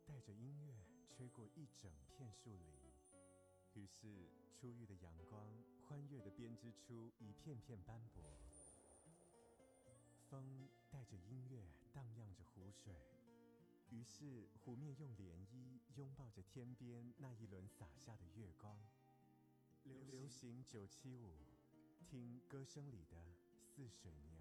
带着音乐吹过一整片树林，于是初遇的阳光欢悦地编织出一片片斑驳。风带着音乐荡漾着湖水，于是湖面用涟漪拥抱着天边那一轮洒下的月光。流行975，听歌声里的似水年。